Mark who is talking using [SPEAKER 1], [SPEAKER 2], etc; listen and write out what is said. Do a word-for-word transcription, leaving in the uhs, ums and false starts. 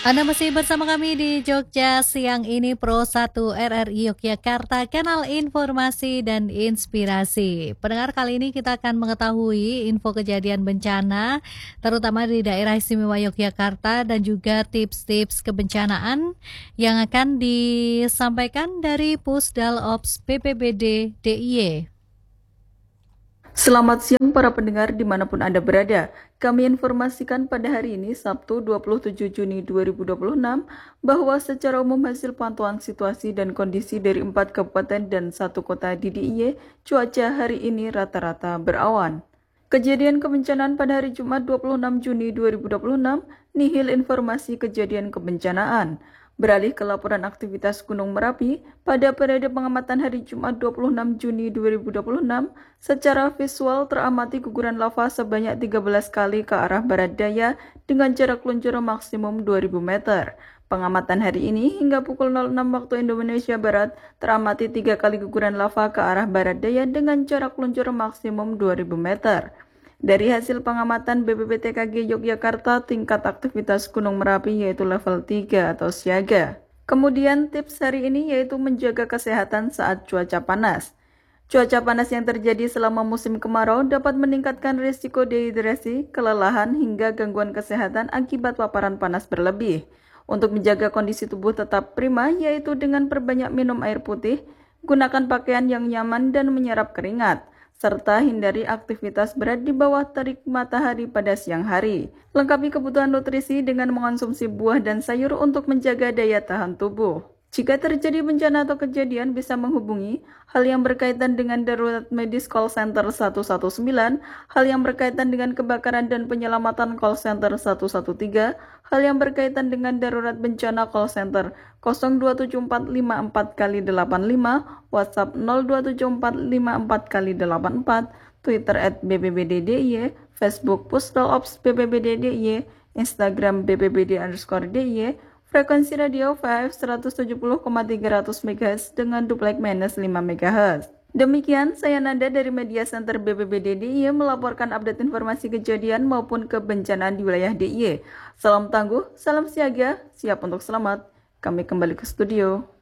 [SPEAKER 1] Anda masih bersama kami di Jogja siang ini Pro satu R R I Yogyakarta, kanal informasi dan inspirasi. Pendengar, kali ini kita akan mengetahui info kejadian bencana, terutama di daerah istimewa Yogyakarta dan juga tips-tips kebencanaan yang akan disampaikan dari Pusdal Ops B P B D D I Y.
[SPEAKER 2] Selamat siang para pendengar dimanapun Anda berada. Kami informasikan pada hari ini Sabtu dua puluh tujuh Juni dua ribu dua puluh enam bahwa secara umum hasil pantauan situasi dan kondisi dari empat kabupaten dan satu kota di D I Y, cuaca hari ini rata-rata berawan. Kejadian kebencanaan pada hari Jumat dua puluh enam Juni dua ribu dua puluh enam, nihil informasi kejadian kebencanaan. Beralih ke laporan aktivitas Gunung Merapi, pada periode pengamatan hari Jumat dua puluh enam Juni dua ribu dua puluh enam, secara visual teramati guguran lava sebanyak tiga belas kali ke arah barat daya dengan jarak luncur maksimum dua ribu meter. Pengamatan hari ini hingga pukul nol enam waktu Indonesia Barat, teramati tiga kali guguran lava ke arah barat daya dengan jarak luncur maksimum dua ribu meter. Dari hasil pengamatan B P B T K G Yogyakarta, tingkat aktivitas Gunung Merapi yaitu level tiga atau siaga. Kemudian tips hari ini yaitu menjaga kesehatan saat cuaca panas. Cuaca panas yang terjadi selama musim kemarau dapat meningkatkan risiko dehidrasi, kelelahan, hingga gangguan kesehatan akibat paparan panas berlebih. Untuk menjaga kondisi tubuh tetap prima yaitu dengan perbanyak minum air putih, gunakan pakaian yang nyaman dan menyerap keringat, serta hindari aktivitas berat di bawah terik matahari pada siang hari. Lengkapi kebutuhan nutrisi dengan mengonsumsi buah dan sayur untuk menjaga daya tahan tubuh. Jika terjadi bencana atau kejadian, bisa menghubungi hal yang berkaitan dengan darurat medis call center satu satu sembilan, hal yang berkaitan dengan kebakaran dan penyelamatan call center satu satu tiga, hal yang berkaitan dengan darurat bencana call center nol dua tujuh empat lima empat kali delapan lima, WhatsApp nol dua tujuh empat lima empat kali delapan empat, Twitter at B P B D D I Y, Facebook Pusdal Ops B P B D D I Y, Instagram B P B D underscore D I Y, frekuensi radio F M seratus tujuh puluh koma tiga ratus megahertz dengan duplex minus lima megahertz. Demikian, saya Nanda dari Media Center B P B D D I Y melaporkan update informasi kejadian maupun kebencanaan di wilayah D I Y. Salam tangguh, salam siaga, siap untuk selamat. Kami kembali ke studio.